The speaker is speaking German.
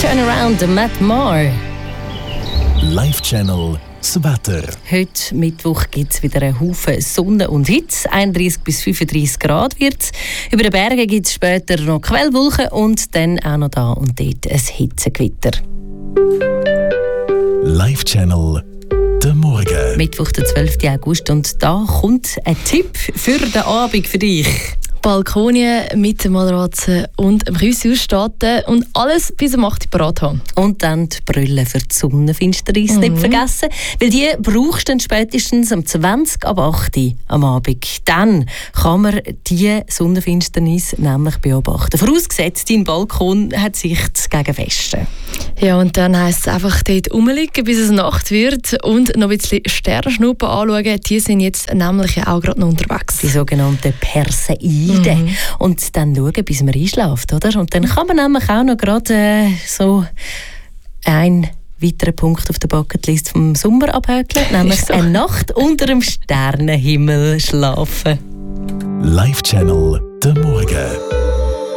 Turnaround, Matt Marr. Live-Channel, das Wetter. Heute Mittwoch gibt es wieder einen Haufen Sonne und Hitze. 31 bis 35 Grad wird es. Über den Bergen gibt es später noch Quellwolken und dann auch noch da und dort ein Hitzegewitter. Live-Channel, der Morgen. Mittwoch, der 12. August, und da kommt ein Tipp für den Abend für dich. Balkonien mit dem Matratze und einem Küssi ausstatten und alles bis um 8 Uhr parat haben. Und dann die Brille für die Sonnenfinsternis nicht vergessen, weil die brauchst du dann spätestens um 20 ab 8 Uhr am Abend. Dann kann man die Sonnenfinsternis nämlich beobachten. Vorausgesetzt, dein Balkon hat Sicht gegen Westen. Ja, und dann heisst es einfach dort rumliegen, bis es Nacht wird und noch ein bisschen Sternschnuppen anschauen. Die sind jetzt nämlich auch gerade noch unterwegs. Die sogenannten Perseiden. Und dann schauen, bis man einschläft, oder? Und dann kann man nämlich auch noch gerade so einen weiteren Punkt auf der Bucketlist vom Sommer abhäkeln, nämlich so eine Nacht unter dem Sternenhimmel schlafen. Live-Channel, der Morgen.